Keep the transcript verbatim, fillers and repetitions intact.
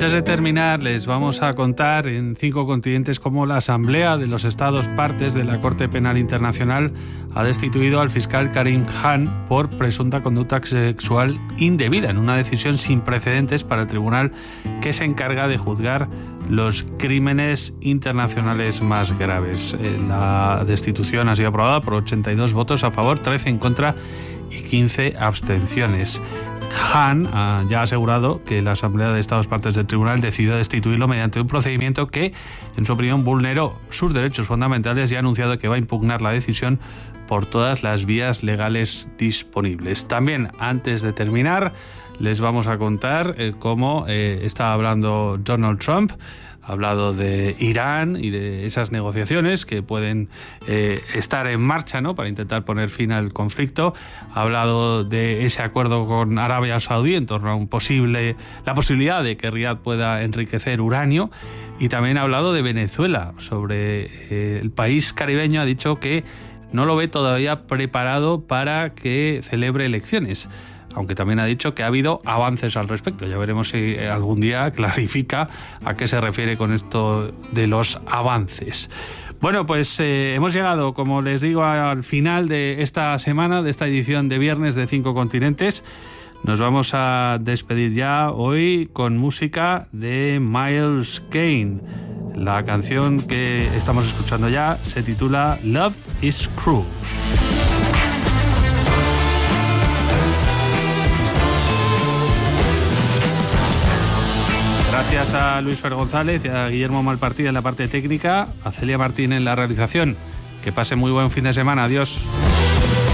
Antes de terminar, les vamos a contar en cinco continentes cómo la Asamblea de los Estados partes de la Corte Penal Internacional ha destituido al fiscal Karim Khan por presunta conducta sexual indebida, en una decisión sin precedentes para el tribunal que se encarga de juzgar los crímenes internacionales más graves. La destitución ha sido aprobada por ochenta y dos votos a favor, trece en contra y quince abstenciones. Khan ha ya asegurado que la Asamblea de Estados partes del tribunal decidió destituirlo mediante un procedimiento que, en su opinión, vulneró sus derechos fundamentales y ha anunciado que va a impugnar la decisión por todas las vías legales disponibles. También, antes de terminar, les vamos a contar eh, cómo eh, está hablando Donald Trump. Ha hablado de Irán y de esas negociaciones que pueden eh, estar en marcha, ¿no?, para intentar poner fin al conflicto. Ha hablado de ese acuerdo con Arabia Saudí en torno a un posible, la posibilidad de que Riad pueda enriquecer uranio. Y también ha hablado de Venezuela. Sobre eh, el país caribeño ha dicho que no lo ve todavía preparado para que celebre elecciones, aunque también ha dicho que ha habido avances al respecto. Ya veremos si algún día clarifica a qué se refiere con esto de los avances. Bueno, pues eh, hemos llegado, como les digo, al final de esta semana, de esta edición de viernes de Cinco Continentes. Nos vamos a despedir ya hoy con música de Miles Kane. La canción que estamos escuchando ya se titula Love is Cruel. Gracias a Luis Fer González y a Guillermo Malpartida en la parte técnica, a Celia Martín en la realización. Que pase muy buen fin de semana. Adiós.